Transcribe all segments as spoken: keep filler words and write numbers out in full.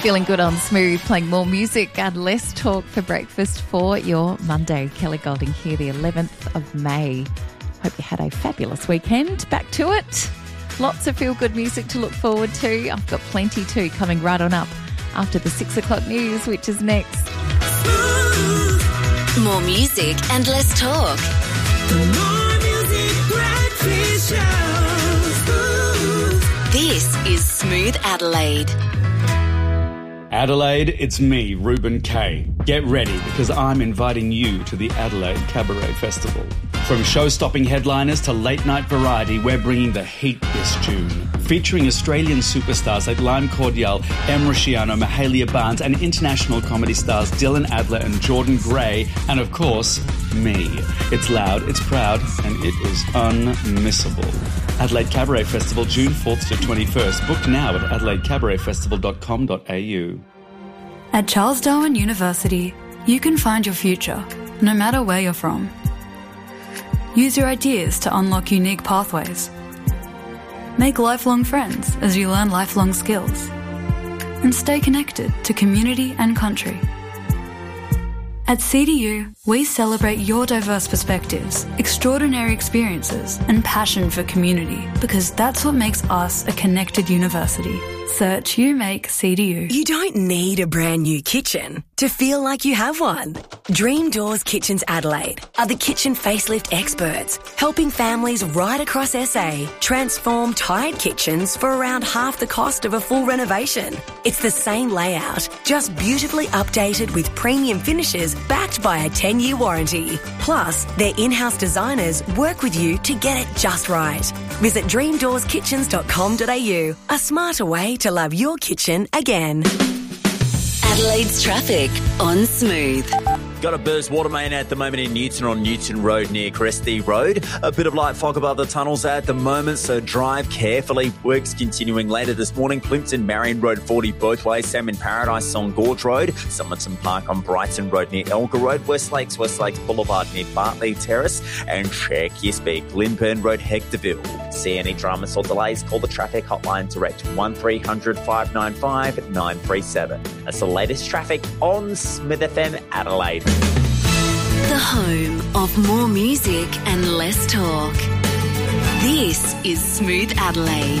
Feeling good on Smooth, playing more music and less talk for breakfast for your Monday. Kelly Golding here, the eleventh of May. Hope you had a fabulous weekend. Back to it. Lots of feel-good music to look forward to. I've got plenty too coming right on up after the six o'clock news, which is next. More music and less talk. More music, breakfast show. This is Smooth Adelaide. Adelaide, it's me, Ruben Kay. Get ready because I'm inviting you to the Adelaide Cabaret Festival. From show-stopping headliners to late-night variety, we're bringing the heat this June. Featuring Australian superstars like Lime Cordial, Em Rusciano, Mahalia Barnes, and international comedy stars Dylan Adler and Jordan Gray, and of course, me. It's loud, it's proud, and it is unmissable. Adelaide Cabaret Festival, June fourth to twenty-first. Book now at adelaide cabaret festival dot com dot a u. At Charles Darwin University, you can find your future, no matter where you're from. Use your ideas to unlock unique pathways. Make lifelong friends as you learn lifelong skills. And stay connected to community and country. At C D U, we celebrate your diverse perspectives, extraordinary experiences, and passion for community, because that's what makes us a connected university. Search You Make C D U. You don't need a brand new kitchen to feel like you have one. Dream Doors Kitchens Adelaide are the kitchen facelift experts, helping families right across S A transform tired kitchens for around half the cost of a full renovation. It's the same layout, just beautifully updated with premium finishes backed by a ten-year warranty. Plus, their in-house designers work with you to get it just right. Visit dream doors kitchens dot com dot a u, a smarter way to love your kitchen again. Adelaide's traffic on Smooth. Got a burst water main at the moment in Newton on Newton Road near Cresty Road. A bit of light fog above the tunnels at the moment, so drive carefully. Works continuing later this morning. Plimpton, Marion Road forty both ways. Salmon Paradise on Gorge Road. Somerton Park on Brighton Road near Elgar Road. West Lakes, West Lakes Boulevard near Bartley Terrace. And check your speed. Glenburn Road, Hectorville. See any dramas or delays? Call the traffic hotline direct one three hundred five nine five nine three seven. That's the latest traffic on Smith F M Adelaide. The home of more music and less talk. This is Smooth Adelaide.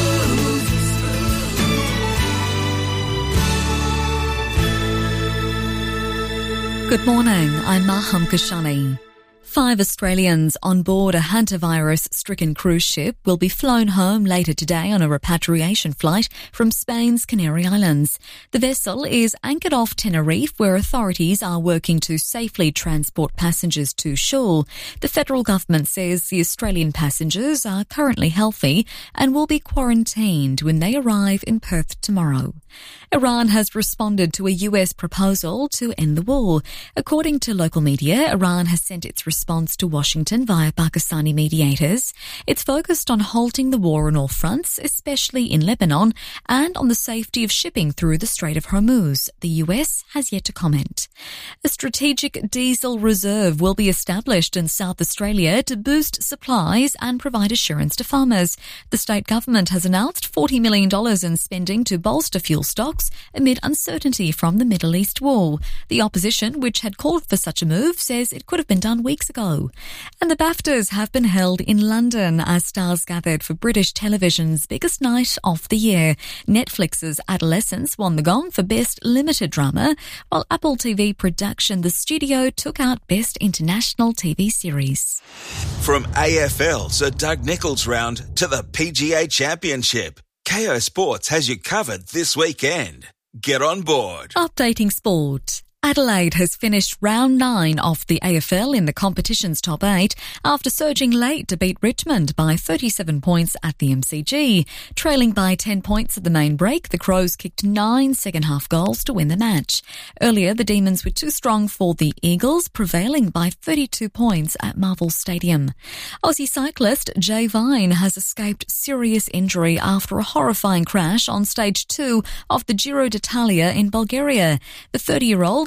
Good morning, I'm Maham Kashani. Five Australians on board a hantavirus-stricken cruise ship will be flown home later today on a repatriation flight from Spain's Canary Islands. The vessel is anchored off Tenerife, where authorities are working to safely transport passengers to shore. The federal government says the Australian passengers are currently healthy and will be quarantined when they arrive in Perth tomorrow. Iran has responded to a U S proposal to end the war. According to local media, Iran has sent its response to Washington via Pakistani mediators. It's focused on halting the war on all fronts, especially in Lebanon, and on the safety of shipping through the Strait of Hormuz. The U S has yet to comment. A strategic diesel reserve will be established in South Australia to boost supplies and provide assurance to farmers. The state government has announced forty million dollars in spending to bolster fuel stocks amid uncertainty from the Middle East war. The opposition, which had called for such a move, says it could have been done weeks ago. And the BAFTAs have been held in London as stars gathered for British television's biggest night of the year. Netflix's Adolescence won the Gong for Best Limited Drama, while Apple T V production The Studio took out Best International T V Series. From A F L Sir Doug Nicholls round to the P G A Championship, K O Sports has you covered this weekend. Get on board. Updating sport. Adelaide has finished round nine of the A F L in the competition's top eight after surging late to beat Richmond by thirty-seven points at the M C G. Trailing by ten points at the main break, the Crows kicked nine second-half goals to win the match. Earlier, the Demons were too strong for the Eagles, prevailing by thirty-two points at Marvel Stadium. Aussie cyclist Jay Vine has escaped serious injury after a horrifying crash on stage two of the Giro d'Italia in Bulgaria. The thirty-year-old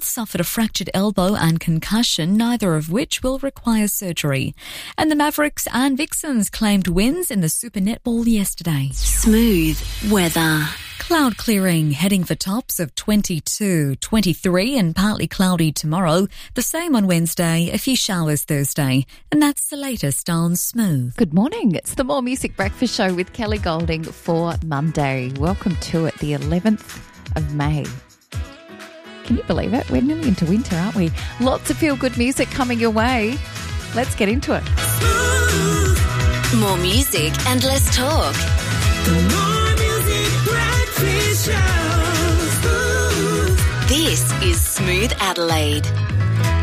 suffered a fractured elbow and concussion, neither of which will require surgery. And the Mavericks and Vixens claimed wins in the Super Netball yesterday. Smooth weather. Cloud clearing, heading for tops of twenty-two, twenty-three and partly cloudy tomorrow. The same on Wednesday, a few showers Thursday. And that's the latest on Smooth. Good morning. It's the More Music Breakfast Show with Kelly Golding for Monday. Welcome to it, the eleventh of May. Can you believe it? We're nearly into winter, aren't we? Lots of feel-good music coming your way. Let's get into it. More music and less talk. The More Music Breakfast Show. This is Smooth Adelaide.